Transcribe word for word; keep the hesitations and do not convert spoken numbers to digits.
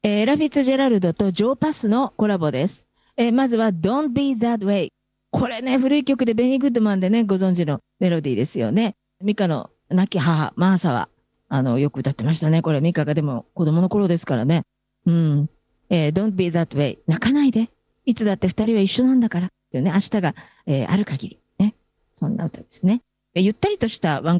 えーラフィッツジェラルドとジョー・パスのコラボです。えーまずは Don't Be That Way。これね、古い曲でベニー・グッドマンでね、ご存知のメロディーですよね。ミカの亡き母、マーサは、あの、よく歌ってましたね。これ、ミカがでも子供の頃ですからね。うん。えー Don't Be That Way。泣かないで。いつだって二人は一緒なんだから。よね、明日が、えーある限り。ね。そんな歌ですね。ゆったりとしたワン